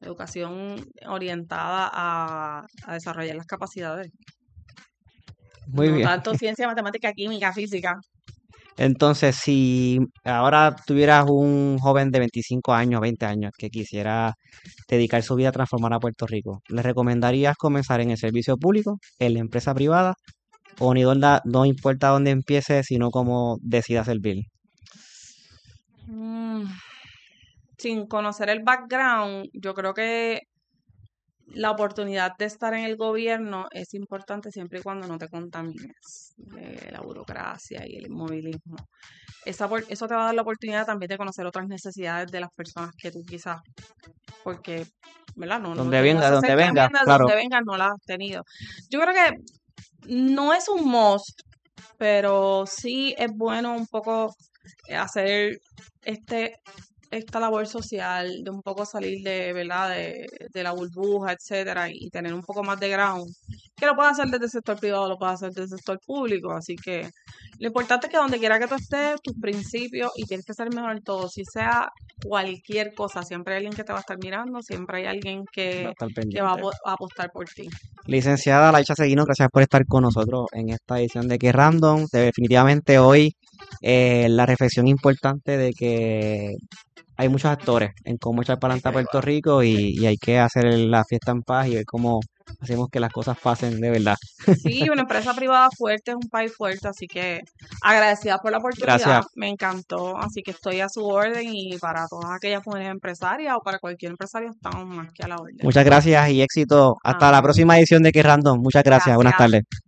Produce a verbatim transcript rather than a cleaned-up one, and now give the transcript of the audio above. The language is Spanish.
educación orientada a, a desarrollar las capacidades. Muy No bien. tanto ciencia, matemática, química, física. Entonces, si ahora tuvieras un joven de veinticinco años, veinte años, que quisiera dedicar su vida a transformar a Puerto Rico, ¿le recomendarías comenzar en el servicio público, en la empresa privada, o ni dónde, no importa dónde empiece, sino cómo decida servir? Mm, sin conocer el background, yo creo que la oportunidad de estar en el gobierno es importante siempre y cuando no te contamines de la burocracia y el inmovilismo. Esa, por- eso te va a dar la oportunidad también de conocer otras necesidades de las personas que tú quizás, porque, ¿verdad? No, no, Donde te- no venga, se donde acercan venga, bien de claro. donde vengan, no las has tenido. Yo creo que no es un must, pero sí es bueno un poco hacer este esta labor social, de un poco salir de, ¿verdad? De, de la burbuja, etcétera, y tener un poco más de ground, que lo puedes hacer desde el sector privado, lo puedes hacer desde el sector público, así que lo importante es que donde quiera que tú estés, tus principios, y tienes que ser mejor en todo, si sea cualquier cosa, siempre hay alguien que te va a estar mirando, siempre hay alguien Va a que, estar que va a, pendiente. apo- a apostar por ti. Licenciada Laicha Seguino, gracias por estar con nosotros en esta edición de Que Random. Definitivamente hoy eh, la reflexión importante de que hay muchos actores en cómo echar para Hay adelante a que Puerto llevar. Rico y, y hay que hacer la fiesta en paz y ver cómo hacemos que las cosas pasen de verdad. Sí, una empresa privada fuerte es un país fuerte, así que agradecida por la oportunidad, Gracias, me encantó, así que estoy a su orden y para todas aquellas mujeres empresarias o para cualquier empresario estamos más que a la orden. muchas gracias y éxito. Hasta la Amén. próxima edición de Que Random. Muchas gracias. Buenas Gracias. tardes.